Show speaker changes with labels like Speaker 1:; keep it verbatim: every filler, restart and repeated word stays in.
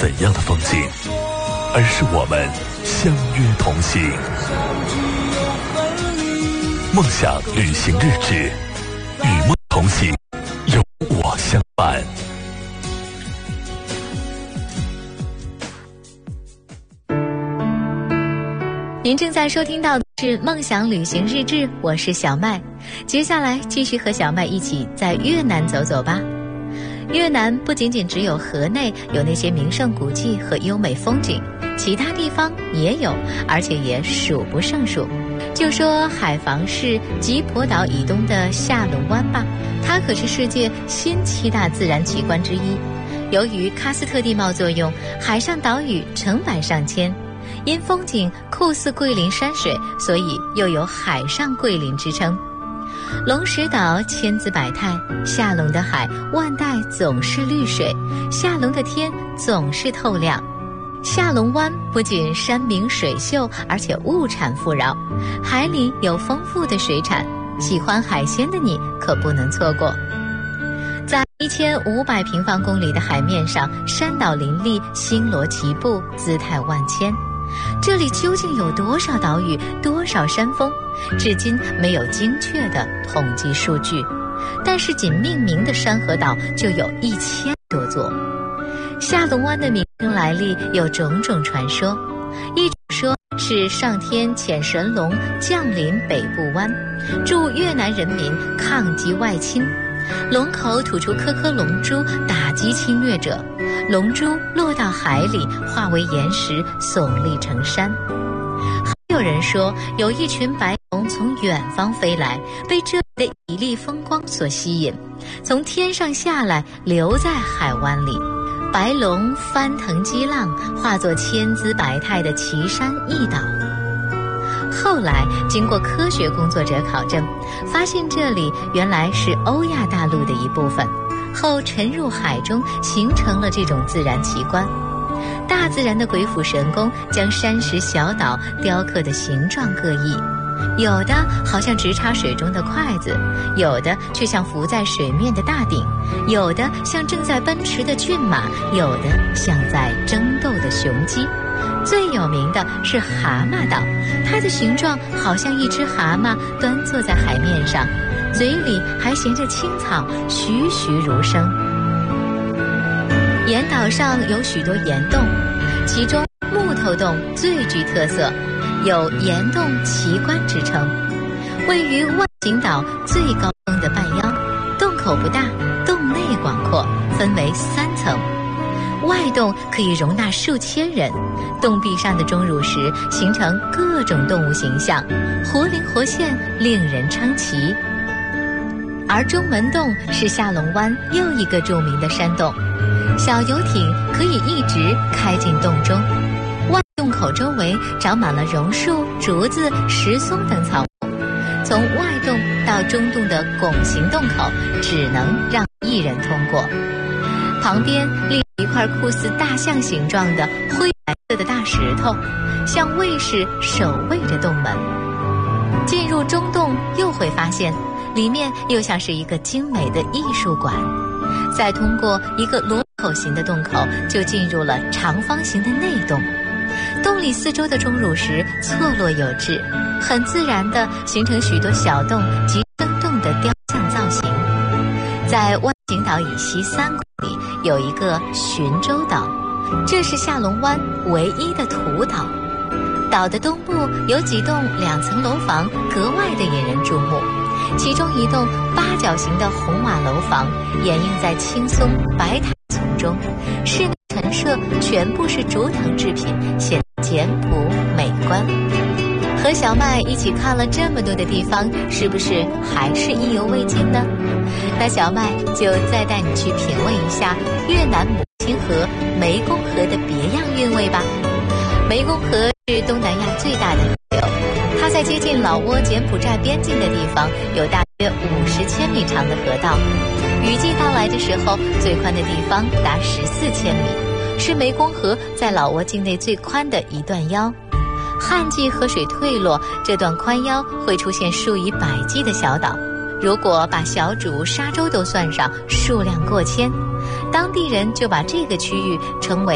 Speaker 1: 怎样的风景，而是我们相约同行。梦想旅行日志，与梦同行，有我相伴。
Speaker 2: 您正在收听到的是梦想旅行日志，我是小麦。接下来继续和小麦一起在越南走走吧。越南不仅仅只有河内有那些名胜古迹和优美风景，其他地方也有，而且也数不胜数。就说海防市吉婆岛以东的下龙湾吧，它可是世界新七大自然奇观之一。由于喀斯特地貌作用，海上岛屿成百上千，因风景酷似桂林山水，所以又有海上桂林之称。龙石岛千姿百态，下龙的海万代总是绿水，下龙的天总是透亮。下龙湾不仅山明水秀，而且物产富饶，海里有丰富的水产，喜欢海鲜的你可不能错过。在一千五百平方公里的海面上，山岛林立，星罗棋布，姿态万千。这里究竟有多少岛屿，多少山峰，至今没有精确的统计数据，但是仅命名的山和岛就有一千多座。下龙湾的名称来历有种种传说，一种说是上天遣神龙降临北部湾，助越南人民抗击外侵，龙口吐出颗颗龙珠，打击侵略者，龙珠落到海里，化为岩石，耸立成山。还有人说，有一群白龙从远方飞来，被这里的绮丽风光所吸引，从天上下来，留在海湾里。白龙翻腾激浪，化作千姿百态的奇山异岛。后来经过科学工作者考证，发现这里原来是欧亚大陆的一部分，后沉入海中，形成了这种自然奇观。大自然的鬼斧神工将山石小岛雕刻的形状各异，有的好像直插水中的筷子，有的却像浮在水面的大鼎，有的像正在奔驰的骏马，有的像在争斗的雄鸡。最有名的是蛤蟆岛，它的形状好像一只蛤蟆端坐在海面上，嘴里还衔着青草，栩栩如生。岩岛上有许多岩洞，其中木头洞最具特色，有岩洞奇观之称。位于万景岛最高峰的半腰，洞口不大，洞内广阔，分为三层。外洞可以容纳数千人，洞壁上的钟乳石形成各种动物形象，活灵活现，令人称奇。而中门洞是下龙湾又一个著名的山洞，小游艇可以一直开进洞中。外洞口周围长满了榕树、竹子、石松等草木，从外洞到中洞的拱形洞口只能让一人通过。旁边立一块酷似大象形状的灰白色的大石头，像卫士守卫着洞门。进入中洞又会发现，里面又像是一个精美的艺术馆。再通过一个螺口形的洞口，就进入了长方形的内洞。洞里四周的钟乳石错落有致，很自然地形成许多小洞及生动的雕像造型。在万景岛以西三公里有一个寻洲岛，这是下龙湾唯一的土岛。岛的东部有几栋两层楼房格外的引人注目，其中一栋八角形的红瓦楼房掩映在青松白苔丛中，室内陈设全部是竹藤制品，显得简朴美观。和小麦一起看了这么多的地方，是不是还是意犹未尽呢？那小麦就再带你去品味一下越南母亲河湄公河的别样韵味吧。湄公河是东南亚最大的河流，它在接近老挝柬埔寨边境的地方有大约五十千米长的河道，雨季到来的时候，最宽的地方达十四千米，是湄公河在老挝境内最宽的一段腰。旱季河水退落，这段宽腰会出现数以百计的小岛，如果把小竹、沙洲都算上，数量过千。当地人就把这个区域称为